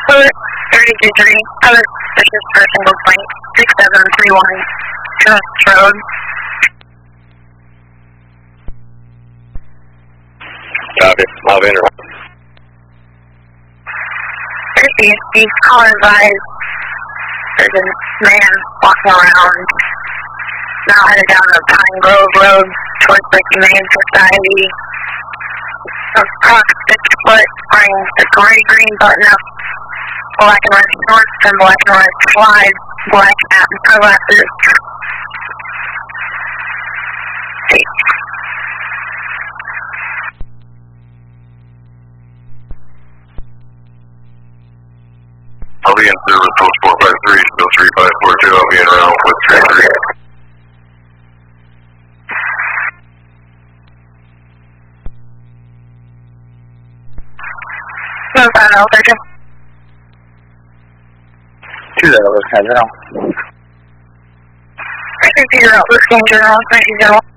Fluid 3023, I was suspicious for a single point, 6731, Trust Road. Copy, I'll enter. These caller advised there's a man walking around, now headed down the Pine Grove Road towards the Humane Society. Approx 6 foot, wearing a gray-green button-up, black and red shorts and black and red slides, black hat and sunglasses. I'll be in service post 453, still 3542, I'll be in around with 33. No, Sergeant. 2 Los General. 330, Los General, 330.